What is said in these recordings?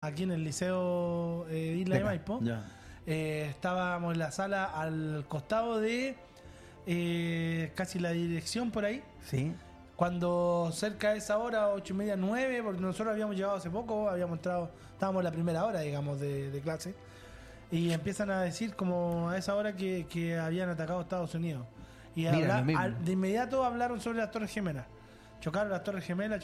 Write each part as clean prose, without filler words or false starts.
aquí en el Liceo Isla de Maipo. Ya. Estábamos en la sala al costado de casi la dirección por ahí. Sí. Cuando cerca de esa hora, 8:30, 9, porque nosotros habíamos llegado hace poco, habíamos entrado, estábamos en la primera hora, digamos, de clase. Y empiezan a decir como a esa hora que habían atacado a Estados Unidos. Y de inmediato hablaron sobre las Torres Gemelas. Chocaron las Torres Gemelas.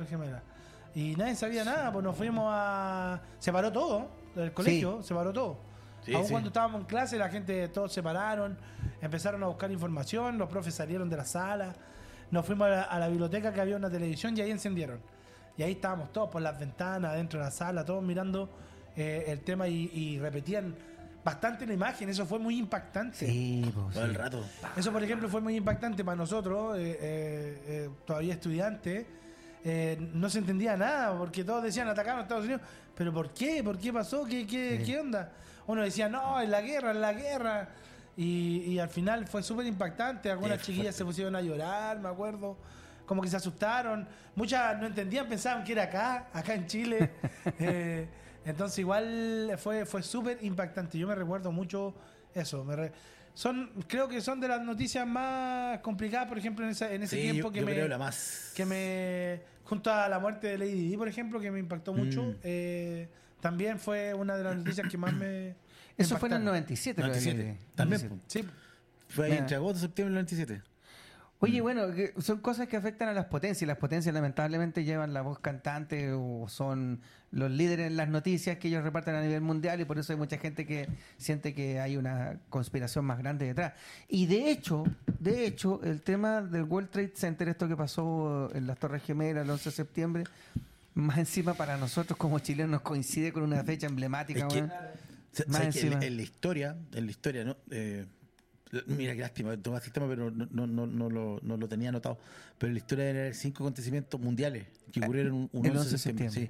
Y nadie sabía nada, pues nos fuimos a... Se paró todo, el colegio, se paró todo. Sí, Aún cuando estábamos en clase, la gente, todos se pararon, empezaron a buscar información, los profes salieron de la sala, nos fuimos a la biblioteca que había una televisión y ahí encendieron. Y ahí estábamos todos por las ventanas, dentro de la sala, todos mirando el tema y repetían bastante la imagen. Eso fue muy impactante. Sí, pues, Todo el rato. Eso, por ejemplo, fue muy impactante para nosotros, todavía estudiantes. No se entendía nada, porque todos decían atacaron a Estados Unidos. ¿Pero por qué? ¿Por qué pasó? ¿Qué onda? Uno decía, no, es la guerra. Y al final fue súper impactante. Algunas chiquillas se pusieron a llorar, me acuerdo. Como que se asustaron. Muchas no entendían, pensaban que era acá en Chile. Entonces igual fue súper impactante. Yo me recuerdo mucho eso. Creo que son de las noticias más complicadas, por ejemplo, en ese tiempo yo creo la más. Junto a la muerte de Lady Di, por ejemplo, que me impactó mucho. También fue una de las noticias que más me Eso fue en el 97. 97. También. Sí. Fue ahí entre agosto y septiembre del 97. Oye, bueno, son cosas que afectan a las potencias. Las potencias lamentablemente llevan la voz cantante o son los líderes en las noticias que ellos reparten a nivel mundial, y por eso hay mucha gente que siente que hay una conspiración más grande detrás. Y de hecho, el tema del World Trade Center, esto que pasó en las Torres Gemelas el 11 de septiembre, más encima para nosotros como chilenos coincide con una fecha emblemática. Es que, más encima. en la historia, ¿no? Mira, qué lástima, tomaste el tema, pero no lo tenía anotado. Pero en la historia deben haber 5 acontecimientos mundiales que ocurrieron un 11 de septiembre. Sí.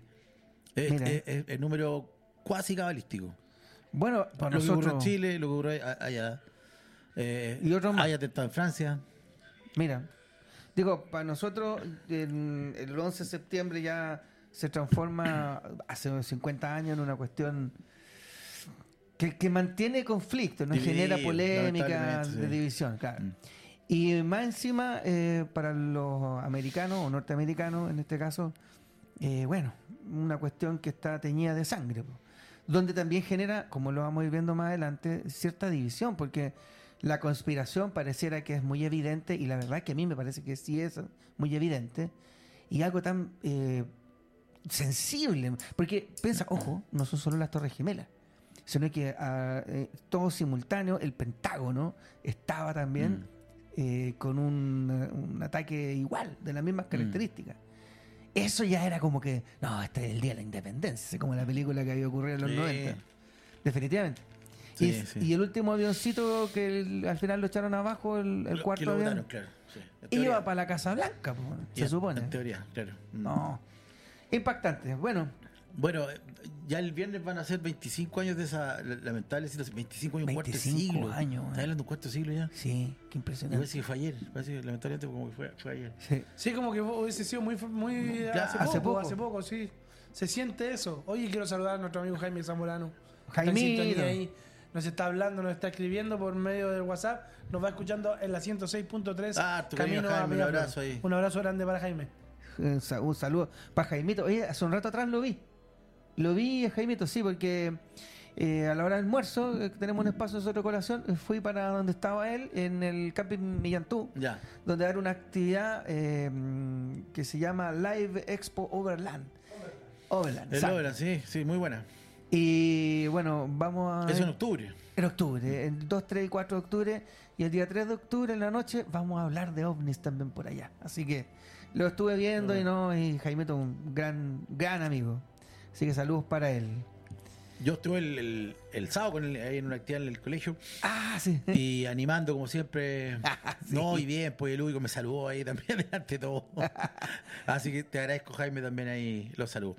Es el número cuasi cabalístico. Bueno, para lo nosotros... que ocurrió en Chile, lo que ocurrió allá. Y otros más. Hay atentado en Francia. Mira, digo, para nosotros el 11 de septiembre ya se transforma hace 50 años en una cuestión que mantiene conflicto, no genera polémica de división, claro. Y más encima, para los americanos o norteamericanos, en este caso, una cuestión que está teñida de sangre, donde también genera, como lo vamos a ir viendo más adelante, cierta división, porque la conspiración pareciera que es muy evidente, y la verdad es que a mí me parece que sí es muy evidente, y algo tan sensible, porque piensa, ojo, no son solo las Torres Gemelas, sino que todo simultáneo, el Pentágono estaba también con un ataque igual, de las mismas características. Eso ya era como que, no, este es el día de la independencia, como la película que había ocurrido en los 90. Definitivamente. Sí, y el último avioncito que al final lo echaron abajo, el cuarto avión, claro, sí. iba para la Casa Blanca, se supone. En teoría, claro. No. Impactante. Bueno, ya el viernes van a ser 25 años de esa lamentable situación. 25 años, un cuarto de siglo. 25 años. ¿Estás hablando de un cuarto de siglo ya? Sí, qué impresionante. Parece que fue ayer. Parece que lamentablemente como que fue ayer. Sí, como que hubiese sido muy hace poco, sí. Se siente eso. Oye, quiero saludar a nuestro amigo Jaime Zamorano. Jaimito. Ahí nos está hablando, nos está escribiendo por medio del WhatsApp. Nos va escuchando en la 106.3. Tu camino Jaime, un abrazo ahí. Un abrazo grande para Jaime. Un saludo para Jaimito. Oye, hace un rato atrás lo vi a Jaimito, sí, porque a la hora del almuerzo, tenemos un espacio de colación, fui para donde estaba él, en el camping Millantú, donde hay una actividad que se llama Live Expo Overland. Overland, sí, muy buena. Y bueno, vamos a... Eso en octubre. En octubre, el 2, 3 y 4 de octubre, y el día 3 de octubre en la noche vamos a hablar de ovnis también por allá. Así que lo estuve viendo y Jaimito, un gran amigo. Así que saludos para él. Yo estuve el sábado con él ahí en una actividad en el colegio. Sí. Y animando como siempre. Sí. No, y bien, pues el único me saludó ahí también delante de todo. Así que te agradezco, Jaime, también ahí los saludos.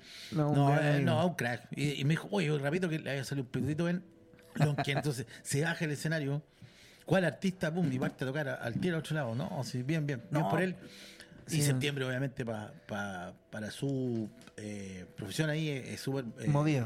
Un crack. Y me dijo, oye, repito que le haya salido un pedacito en Lonquén. Entonces se baja el escenario. ¿Cuál artista? Pum, y parte a tocar al tiro al otro lado. No, sí, bien por él. Y septiembre, obviamente, para su profesión ahí es súper movido.